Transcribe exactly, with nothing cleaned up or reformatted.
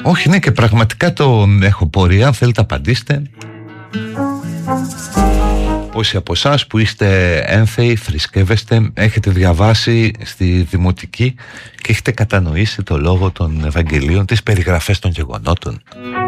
Όχι, ναι, και πραγματικά το έχω πορεία. Αν θέλετε απαντήστε. Όσοι από εσάς που είστε ένθεοι, θρησκεύεστε, έχετε διαβάσει στη Δημοτική και έχετε κατανοήσει το λόγο των Ευαγγελίων, τις περιγραφές των γεγονότων.